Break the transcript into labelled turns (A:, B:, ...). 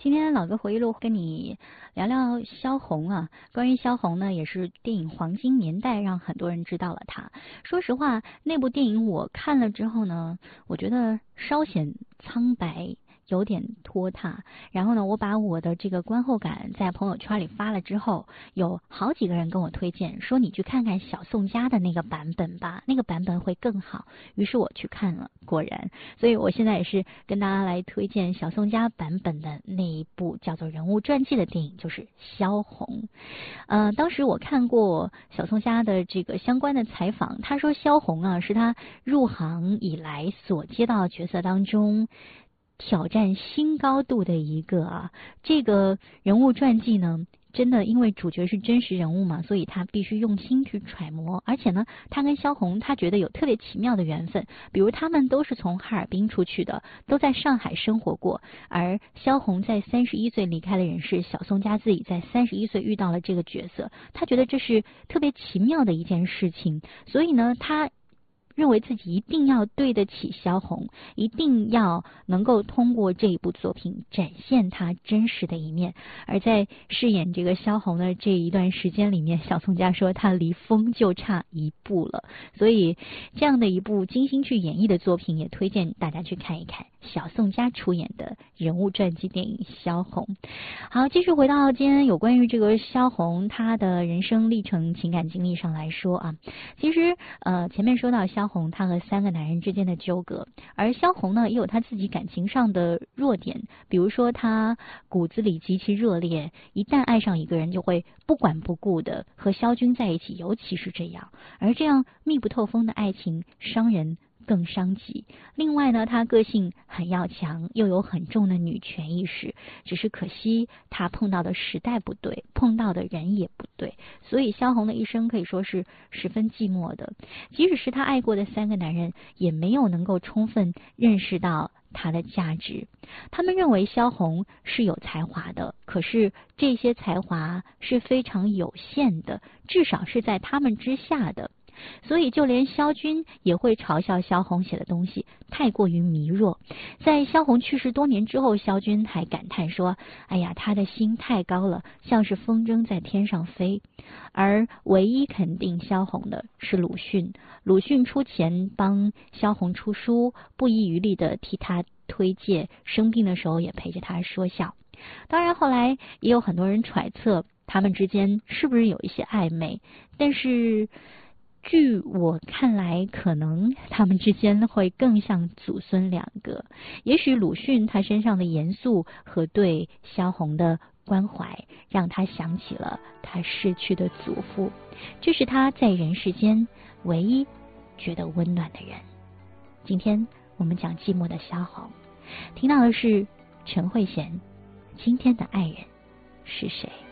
A: 今天老歌回忆录跟你聊聊萧红啊。关于萧红呢，也是电影黄金年代让很多人知道了她。说实话，那部电影我看了之后呢，我觉得稍显苍白，有点拖沓。然后呢，我把我的这个观后感在朋友圈里发了之后，有好几个人跟我推荐说你去看看小宋佳的那个版本吧，那个版本会更好。于是我去看了，果然，所以我现在也是跟大家来推荐小宋佳版本的那一部叫做人物传记的电影，就是萧红。当时我看过小宋佳的这个相关的采访，他说萧红啊是他入行以来所接到的角色当中挑战新高度的一个啊。这个人物传记呢，真的因为主角是真实人物嘛，所以他必须用心去揣摩。而且呢，他跟萧红他觉得有特别奇妙的缘分，比如他们都是从哈尔滨出去的，都在上海生活过。而萧红在31岁离开了人世，小宋佳自己在31岁遇到了这个角色，他觉得这是特别奇妙的一件事情。所以呢，他认为自己一定要对得起萧红，一定要能够通过这一部作品展现她真实的一面。而在饰演这个萧红的这一段时间里面，小宋佳说她离疯就差一步了。所以这样的一部精心去演绎的作品，也推荐大家去看一看小宋佳出演的人物传记电影《萧红》。好，继续回到今天有关于这个萧红她的人生历程、情感经历上来说啊，其实前面说到萧红她和3个男人之间的纠葛，而萧红呢也有她自己感情上的弱点，比如说她骨子里极其热烈，一旦爱上一个人就会不管不顾的和萧军在一起，尤其是这样。而这样密不透风的爱情伤人更伤己。另外呢，她个性很要强，又有很重的女权意识，只是可惜她碰到的时代不对，碰到的人也不对，所以萧红的一生可以说是十分寂寞的。即使是她爱过的3个男人，也没有能够充分认识到她的价值。他们认为萧红是有才华的，可是这些才华是非常有限的，至少是在他们之下的。所以就连萧军也会嘲笑萧红写的东西太过于迷弱。在萧红去世多年之后，萧军还感叹说，哎呀，他的心太高了，像是风筝在天上飞。而唯一肯定萧红的是鲁迅，鲁迅出钱帮萧红出书，不遗余力的替他推介，生病的时候也陪着他说笑。当然后来也有很多人揣测他们之间是不是有一些暧昧，但是据我看来，可能他们之间会更像祖孙两个。也许鲁迅他身上的严肃和对萧红的关怀，让他想起了他逝去的祖父，这是他在人世间唯一觉得温暖的人。今天我们讲寂寞的萧红，听到的是陈慧娴，今天的爱人是谁？